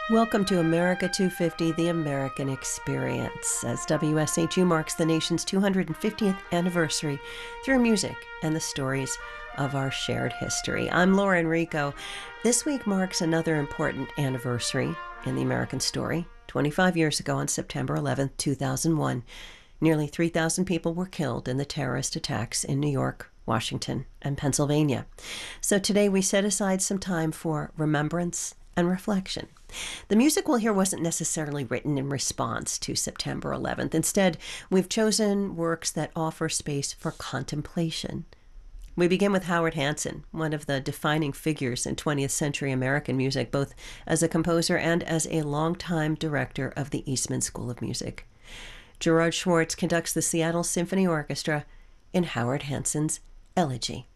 Welcome to America 250, the American Experience, as WSHU marks the nation's 250th anniversary through music and the stories of our shared history. I'm Laura Enrico. This week marks another important anniversary in the American story. 25 years ago on September 11th, 2001, nearly 3,000 people were killed in the terrorist attacks in New York, Washington, and Pennsylvania. So today we set aside some time for remembrance and reflection. The music we'll hear wasn't necessarily written in response to September 11th. Instead, we've chosen works that offer space for contemplation. We begin with Howard Hanson, one of the defining figures in 20th century American music, both as a composer and as a longtime director of the Eastman School of Music. Gerard Schwartz conducts the Seattle Symphony Orchestra in Howard Hanson's Elegy.